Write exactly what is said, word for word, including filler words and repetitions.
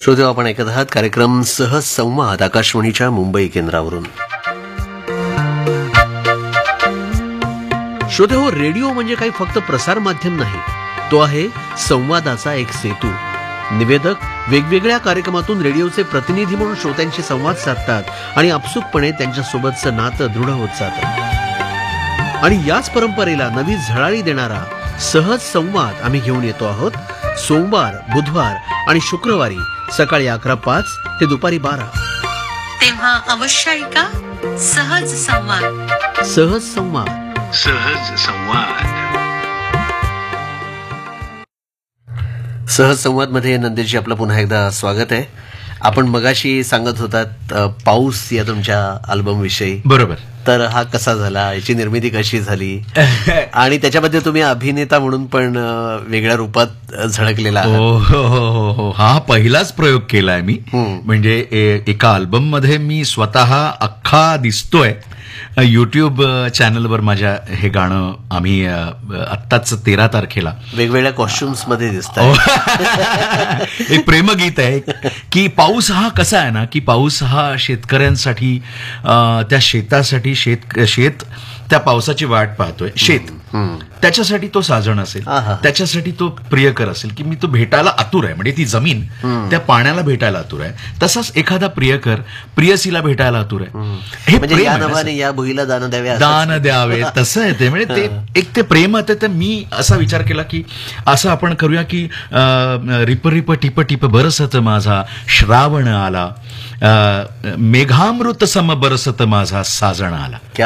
श्रोते, आपण ऐकत आहात कार्यक्रम सहज संवाद आकाशवाणीच्या मुंबई केंद्रावरून. श्रोते हो, रेडिओ म्हणजे काही फक्त प्रसार माध्यम नाही, तो आहे संवादाचा एक सेतू. निवेदक वेगवेगळ्या कार्यक्रमातून रेडिओचे प्रतिनिधी म्हणून श्रोत्यांशी संवाद साधतात आणि आपसुकपणे त्यांच्यासोबतचं नातं दृढ होत जातं. आणि याच परंपरेला नवी झळाळी देणारा सहज संवाद आम्ही घेऊन येतो आहोत. सोमवार, बुधवार आणि शुक्रवारी सकाळी अकरा पाच ते दुपारी बारा. तेव्हा अवश्य ऐका सहज संवाद. सहज संवाद. सहज संवाद. सहज संवाद मध्ये नंदेशजी आपलं पुन्हा एकदा स्वागत आहे. आपण मगाशी सांगत होतात पाऊस या तुमच्या अल्बम विषयी. बरोबर. तर हा कसा झाला, याची निर्मिती कशी झाली आणि त्याच्यामध्ये तुम्ही अभिनेता म्हणून पण वेगळ्या रूपात झळकलेला आहात. हो हो हो हो हा पहिलाच प्रयोग केलाय मी. म्हणजे एका अल्बम मध्ये मी स्वतः अख्खा दिसतोय. युट्यूब चॅनलवर माझ्या हे गाणं आम्ही आत्ताच तेरा तारखेला वेगवेगळ्या कॉस्ट्युम्स मध्ये दिसत. एक प्रेमगीत आहे की पाऊस हा कसा आहे ना, की पाऊस हा शेतकऱ्यांसाठी, त्या शेतासाठी, शेत शेत त्या पावसाची वाट पाहतोय. शेत त्याच्यासाठी तो साजण असेल, त्याच्यासाठी तो प्रियकर असेल, की मी तो भेटायला आतुर आहे. म्हणजे ती जमीन त्या पाण्याला भेटायला आतुर आहे. तसाच एखादा प्रियकर प्रियसीला भेटायला आतुर आहे. हे म्हणजे या नावाने या भुईला दान द्यावे, दान द्यावे, तसं आहे ते. म्हणजे ते एक ते प्रेम आहे. तर मी असा विचार केला की असं आपण करूया की रिप रिप टिप टिप बरसत माझा श्रावण आला, मेघामृत सम बरसत माझा साजण आला.